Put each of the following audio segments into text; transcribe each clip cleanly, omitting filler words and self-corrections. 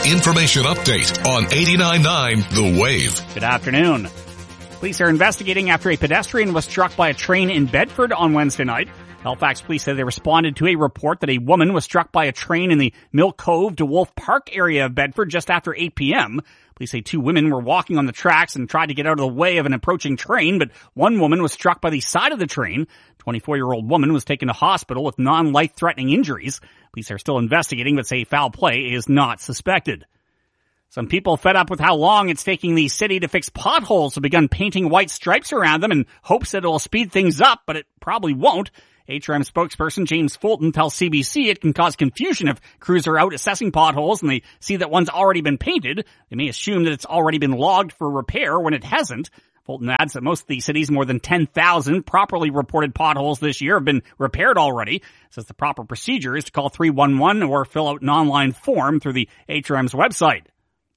information update on 89.9 The Wave. Good afternoon. Police are investigating after a pedestrian was struck by a train in Bedford on Wednesday night. Halifax police said they responded to a report that a woman was struck by a train in the Mill Cove to Wolf Park area of Bedford just after 8 p.m. Police say two women were walking on the tracks and tried to get out of the way of an approaching train, but one woman was struck by the side of the train. 24-year-old woman was taken to hospital with non-life-threatening injuries. Police are still investigating, but say foul play is not suspected. Some people fed up with how long it's taking the city to fix potholes have begun painting white stripes around them in hopes that it will speed things up, but it probably won't. HRM spokesperson James Fulton tells CBC it can cause confusion if crews are out assessing potholes and they see that one's already been painted. They may assume that it's already been logged for repair when it hasn't. Fulton adds that most of the city's more than 10,000 properly reported potholes this year have been repaired already. Says the proper procedure is to call 311 or fill out an online form through the HRM's website.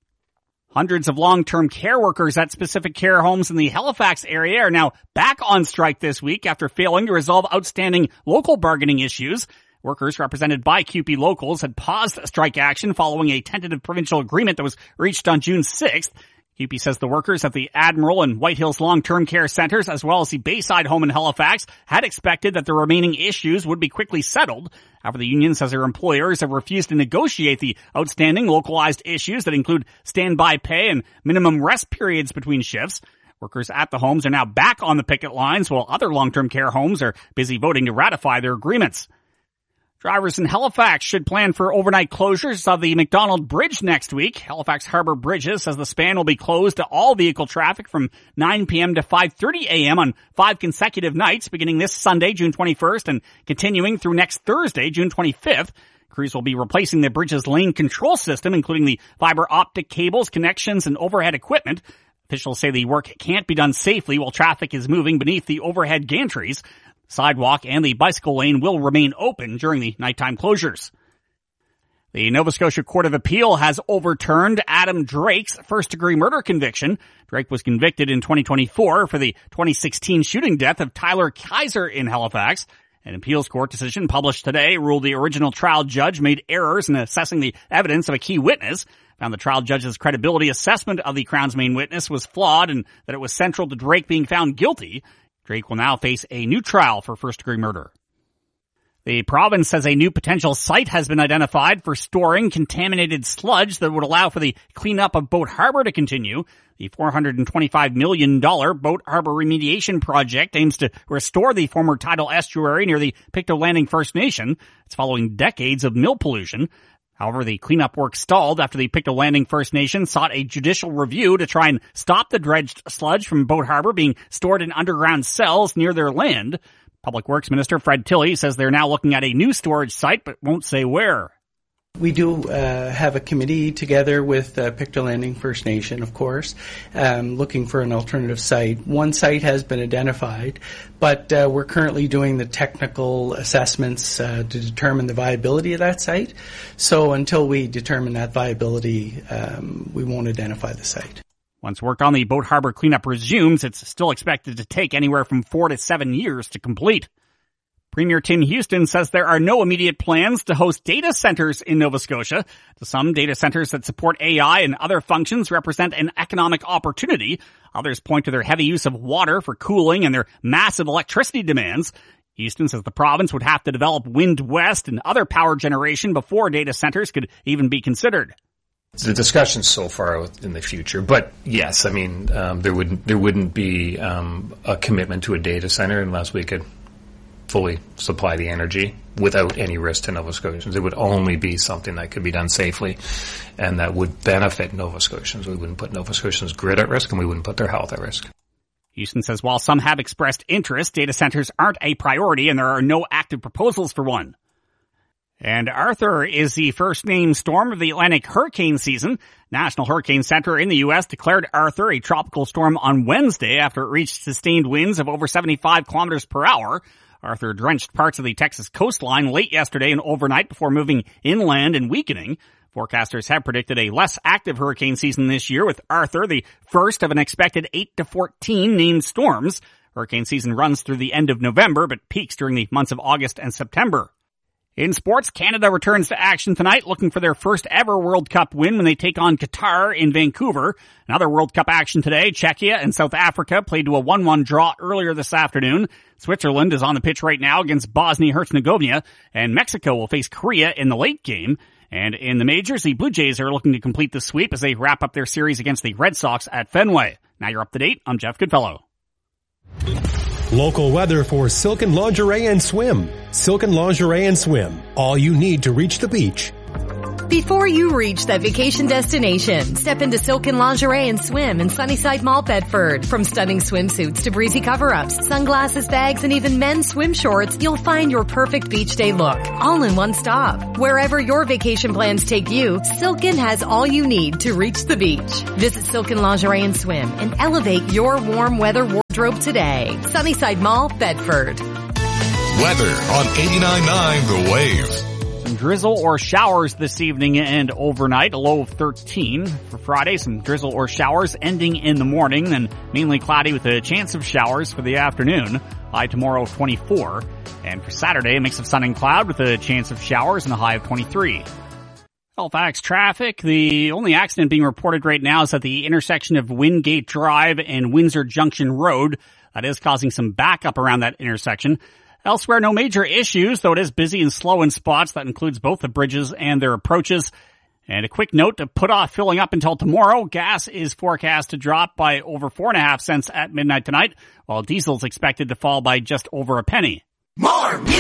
Hundreds of long-term care workers at specific care homes in the Halifax area are now back on strike this week after failing to resolve outstanding local bargaining issues. Workers represented by CUPE Locals had paused strike action following a tentative provincial agreement that was reached on June 6th. CUPE says the workers at the Admiral and White Hills long-term care centers, as well as the Bayside home in Halifax, had expected that the remaining issues would be quickly settled. However, the union says their employers have refused to negotiate the outstanding localized issues that include standby pay and minimum rest periods between shifts. Workers at the homes are now back on the picket lines, while other long-term care homes are busy voting to ratify their agreements. Drivers in Halifax should plan for overnight closures of the McDonald Bridge next week. Halifax Harbour Bridges says the span will be closed to all vehicle traffic from 9 p.m. to 5:30 a.m. on 5 consecutive nights, beginning this Sunday, June 21st, and continuing through next Thursday, June 25th. Crews will be replacing the bridge's lane control system, including the fiber optic cables, connections, and overhead equipment. Officials say the work can't be done safely while traffic is moving beneath the overhead gantries. Sidewalk and the bicycle lane will remain open during the nighttime closures. The Nova Scotia Court of Appeal has overturned Adam Drake's first-degree murder conviction. Drake was convicted in 2024 for the 2016 shooting death of Tyler Kaiser in Halifax. An appeals court decision published today ruled the original trial judge made errors in assessing the evidence of a key witness, found the trial judge's credibility assessment of the Crown's main witness was flawed and that it was central to Drake being found guilty. Drake will now face a new trial for first-degree murder. The province says a new potential site has been identified for storing contaminated sludge that would allow for the cleanup of Boat Harbour to continue. The $425 million Boat Harbour remediation project aims to restore the former tidal estuary near the Pictou Landing First Nation. It's following decades of mill pollution. However, the cleanup work stalled after the Pictou Landing First Nation sought a judicial review to try and stop the dredged sludge from Boat Harbour being stored in underground cells near their land. Public Works Minister Fred Tilley says they're now looking at a new storage site, but won't say where. We do have a committee together with Pictou Landing First Nation, of course, looking for an alternative site. One site has been identified, but we're currently doing the technical assessments to determine the viability of that site. So until we determine that viability, we won't identify the site. Once work on the Boat Harbour cleanup resumes, it's still expected to take anywhere from 4 to 7 years to complete. Premier Tim Houston says there are no immediate plans to host data centers in Nova Scotia. To some, data centers that support AI and other functions represent an economic opportunity. Others point to their heavy use of water for cooling and their massive electricity demands. Houston says the province would have to develop Wind West and other power generation before data centers could even be considered. The discussion's so far in the future, but yes, I mean, there wouldn't be a commitment to a data center unless we could fully supply the energy without any risk to Nova Scotians. It would only be something that could be done safely and that would benefit Nova Scotians. We wouldn't put Nova Scotians' grid at risk and we wouldn't put their health at risk. Houston says while some have expressed interest, data centers aren't a priority and there are no active proposals for one. And Arthur is the first named storm of the Atlantic hurricane season. National Hurricane Center in the U.S. declared Arthur a tropical storm on Wednesday after it reached sustained winds of over 75 kilometers per hour. Arthur drenched parts of the Texas coastline late yesterday and overnight before moving inland and weakening. Forecasters have predicted a less active hurricane season this year, with Arthur the first of an expected 8 to 14 named storms. Hurricane season runs through the end of November, but peaks during the months of August and September. In sports, Canada returns to action tonight, looking for their first ever World Cup win when they take on Qatar in Vancouver. Another World Cup action today. Czechia and South Africa played to a 1-1 draw earlier this afternoon. Switzerland is on the pitch right now against Bosnia-Herzegovina, and Mexico will face Korea in the late game. And in the majors, the Blue Jays are looking to complete the sweep as they wrap up their series against the Red Sox at Fenway. Now you're up to date. I'm Jeff Goodfellow. Local weather for Silken Lingerie and Swim. Silken Lingerie and Swim. All you need to reach the beach. Before you reach that vacation destination, step into Silken Lingerie and Swim in Sunnyside Mall, Bedford. From stunning swimsuits to breezy cover-ups, sunglasses, bags, and even men's swim shorts, you'll find your perfect beach day look, all in one stop. Wherever your vacation plans take you, Silken has all you need to reach the beach. Visit Silken Lingerie and Swim and elevate your warm weather wardrobe today. Sunnyside Mall, Bedford. Weather on 89.9 The Wave. Some drizzle or showers this evening and overnight, a low of 13. For Friday, some drizzle or showers ending in the morning, then mainly cloudy with a chance of showers for the afternoon. High tomorrow of 24. And for Saturday, a mix of sun and cloud with a chance of showers and a high of 23. Halifax traffic. The only accident being reported right now is at the intersection of Wingate Drive and Windsor Junction Road. That is causing some backup around that intersection. Elsewhere, no major issues, though it is busy and slow in spots. That includes both the bridges and their approaches. And a quick note to put off filling up until tomorrow. Gas is forecast to drop by over 4.5 cents at midnight tonight, while diesel is expected to fall by just over a penny. More